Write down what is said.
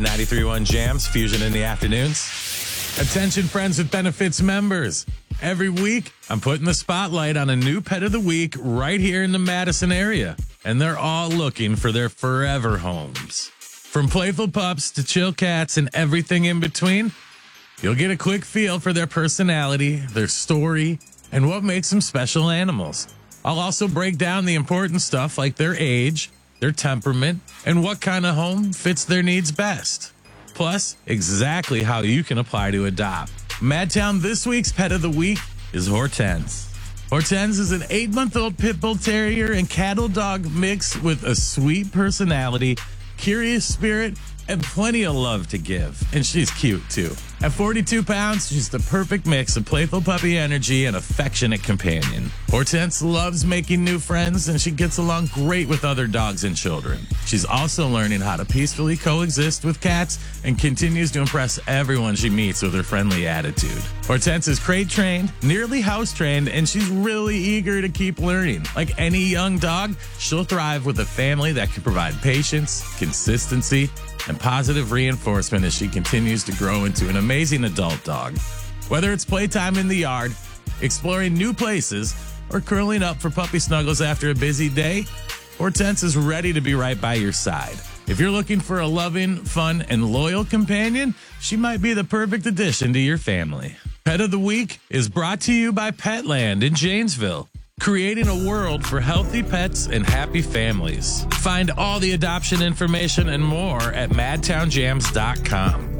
93.1 Jams, Fusion in the afternoons. Attention, friends with benefits members. Every week, I'm putting the spotlight on a new pet of the week right here in the Madison area. And they're all looking for their forever homes. From playful pups to chill cats and everything in between, you'll get a quick feel for their personality, their story, and what makes them special animals. I'll also break down the important stuff like their age, their temperament, and what kind of home fits their needs best. Plus, exactly how you can apply to adopt. Madtown, this week's pet of the week is Hortense. Hortense is an 8-month-old pit bull terrier and cattle dog mix with a sweet personality, curious spirit, and plenty of love to give. And she's cute, too. At 42 pounds, she's the perfect mix of playful puppy energy and affectionate companion. Hortense loves making new friends, and she gets along great with other dogs and children. She's also learning how to peacefully coexist with cats and continues to impress everyone she meets with her friendly attitude. Hortense is crate trained, nearly house trained, and she's really eager to keep learning. Like any young dog, she'll thrive with a family that can provide patience, consistency, and positive reinforcement as she continues to grow into an amazing adult dog. Whether it's playtime in the yard, exploring new places, or curling up for puppy snuggles after a busy day, Hortense is ready to be right by your side. If you're looking for a loving, fun, and loyal companion, she might be the perfect addition to your family. Pet of the Week is brought to you by Petland in Janesville, creating a world for healthy pets and happy families. Find all the adoption information and more at madtownjams.com.